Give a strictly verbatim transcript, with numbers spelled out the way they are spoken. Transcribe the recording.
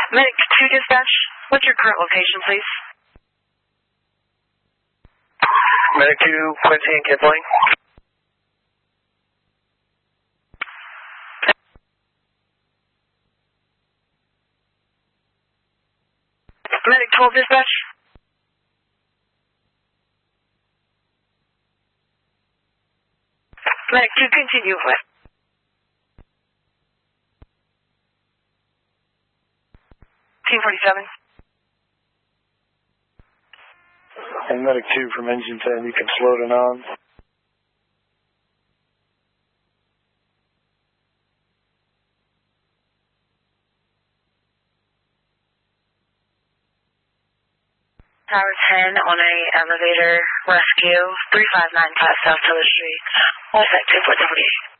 Medic two dispatch, what's your current location, please? Medic two, Quincy and Kipling. Medic twelve dispatch. Medic two, continue with. Team forty-seven. And Medic two from engine ten, you can float it on. Tower ten on a elevator rescue, three five nine five South Taylor Street. All effective, what's over